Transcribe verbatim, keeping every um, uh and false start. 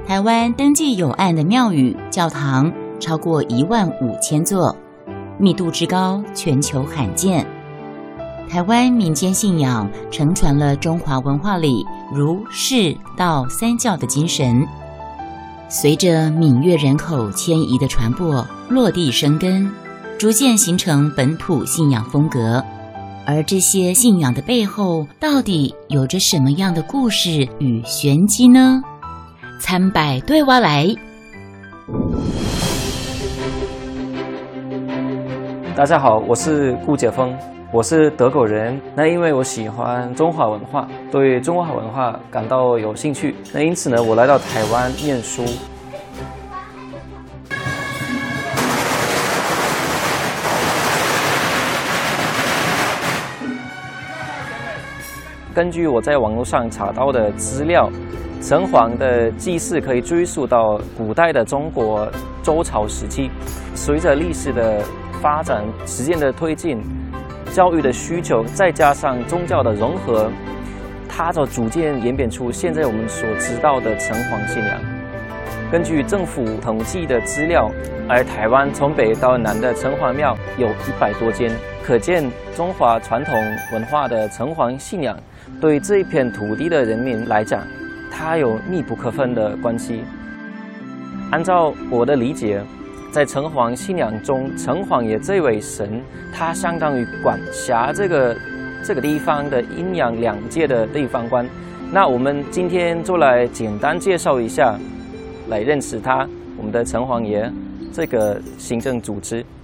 台湾登记有案的庙宇、教堂超过一万五千座，密度之高，全球罕见。台湾民间信仰承传了中华文化里儒、释、道三教的精神，随着闽粤人口迁移的传播，落地生根，逐渐形成本土信仰风格。而这些信仰的背后，到底有着什么样的故事与玄机呢？参拜对我来。 大家好，我是顾杰峰，我是德国人。那因为我喜欢中华文化，对中华文化感到有兴趣，那因此呢，我来到台湾念书。根据我在网络上查到的资料，城隍的祭祀可以追溯到古代的中国周朝时期。随着历史的发展、时间的推进、教育的需求，再加上宗教的融合，它就逐渐演变出现在我们所知道的城隍信仰。根据政府统计的资料，而台湾从北到南的城隍庙有一百多间，可见中华传统文化的城隍信仰对这一片土地的人民来讲，它有密不可分的关系。按照我的理解，在城隍信仰中，城隍爷这位神，他相当于管辖这个这个地方的阴阳两界的地方官。那我们今天就来简单介绍一下，来认识他，我们的城隍爷这个行政组织。